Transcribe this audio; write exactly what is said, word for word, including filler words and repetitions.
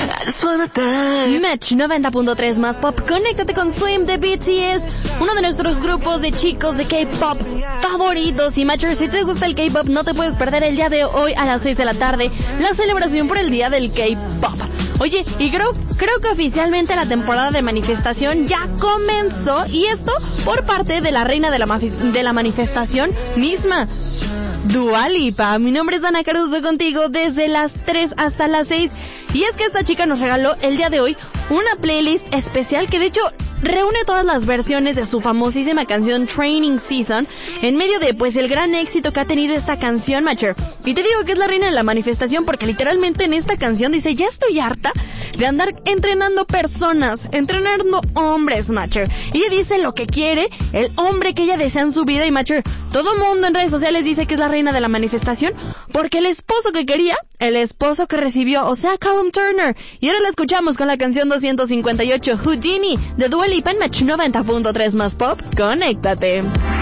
Match noventa punto tres más pop. Conéctate con Swim de B T S, uno de nuestros grupos de chicos de K-pop favoritos. Y Matcher, si te gusta el K-pop, no te puedes perder el día de hoy a las seis de la tarde la celebración por el día del K-pop. Oye, y creo, creo que oficialmente la temporada de manifestación ya comenzó, y esto por parte de la reina de la, de la manifestación misma, Dua Lipa. Mi nombre es Ana Caruso, contigo desde las tres hasta las seis. Y es que esta chica nos regaló el día de hoy una playlist especial que de hecho reúne todas las versiones de su famosísima canción Training Season, en medio de pues el gran éxito que ha tenido esta canción, Matcher. Y te digo que es la reina de la manifestación porque literalmente en esta canción dice: ya estoy harta de andar entrenando personas, entrenando hombres, Matcher. Y ella dice lo que quiere, el hombre que ella desea en su vida. Y Matcher, todo el mundo en redes sociales dice que es la reina de la manifestación porque el esposo que quería, el esposo que recibió, o sea, Callum Turner. Y ahora la escuchamos con la canción doscientos cincuenta y ocho, Houdini, de Dua Lipa en Match noventa punto tres más pop. Conéctate.